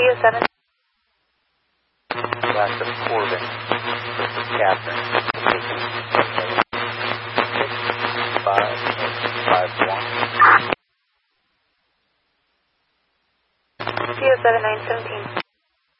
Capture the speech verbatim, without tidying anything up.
O seven. Last of Corbin. This is Catherine. six five five one. C O seven nine seventeen.